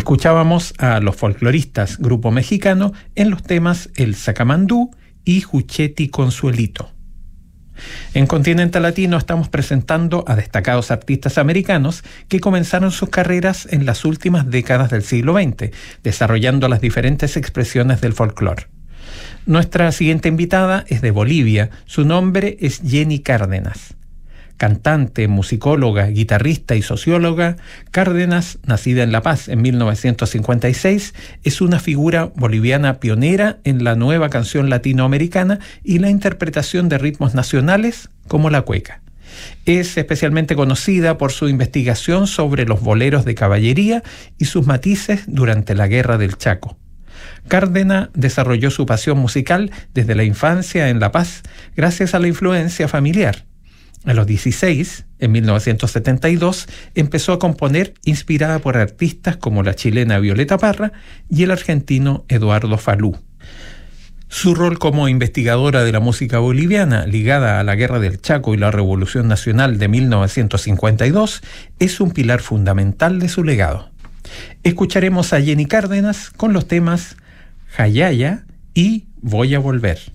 Escuchábamos a Los Folcloristas, grupo mexicano, en los temas El Sacamandú y Juchetti Consuelito. En Continente Latino estamos presentando a destacados artistas americanos que comenzaron sus carreras en las últimas décadas del siglo XX, desarrollando las diferentes expresiones del folclore. Nuestra siguiente invitada es de Bolivia. Su nombre es Jenny Cárdenas. Cantante, musicóloga, guitarrista y socióloga, Cárdenas, nacida en La Paz en 1956, es una figura boliviana pionera en la nueva canción latinoamericana y la interpretación de ritmos nacionales como la cueca. Es especialmente conocida por su investigación sobre los boleros de caballería y sus matices durante la Guerra del Chaco. Cárdenas desarrolló su pasión musical desde la infancia en La Paz gracias a la influencia familiar. A los 16, en 1972, empezó a componer inspirada por artistas como la chilena Violeta Parra y el argentino Eduardo Falú. Su rol como investigadora de la música boliviana ligada a la Guerra del Chaco y la Revolución Nacional de 1952 es un pilar fundamental de su legado. Escucharemos a Jenny Cárdenas con los temas Jayaya y Voy a volver.